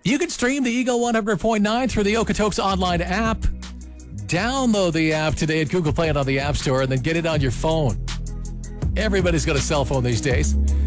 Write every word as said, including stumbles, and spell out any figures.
You can stream the Eagle one hundred point nine through the Okotoks online app. Download the app today at Google Play and on the App Store, and then get it on your phone. Everybody's got a cell phone these days.